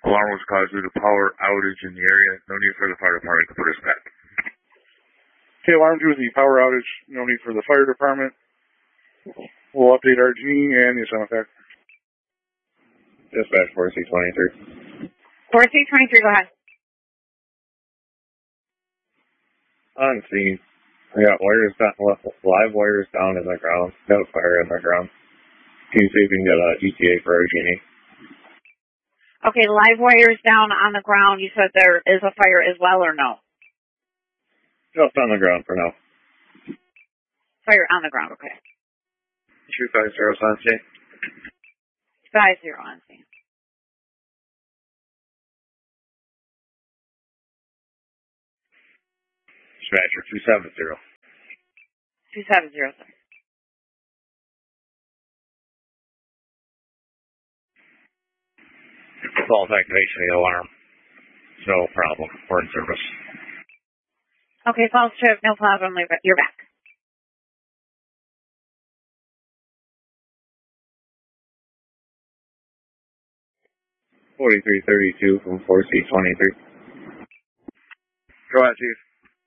Alarm was caused due to power outage in the area. No need for the fire department to put us back. Okay, alarm due to the power outage. No need for the fire department. We'll update RG and the assignment back. Dispatch 4C23. 4C23, go ahead. On scene. I got wires down, live wires down in the ground. No fire in the ground. Can you see if you can get an ETA for RG&E? Okay, live wires down on the ground. You said there is a fire as well, or no? Just on the ground for now. Fire on the ground, okay. 250 on scene. 50 on scene. Dispatcher 270. 270, sir. False activation of the alarm. No problem. We're in service. Okay, false trip, no problem. You're back. $43.32 from 4C23. Go ahead, Chief.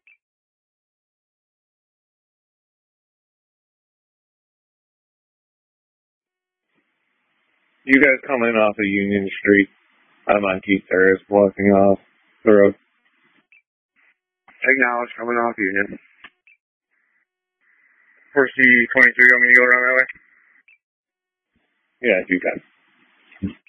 You guys coming off of Union Street. I'm on Keith Terrace, blocking off the road. Acknowledge, coming off Union. 4C23, want me to go around that way? Yeah, if you can.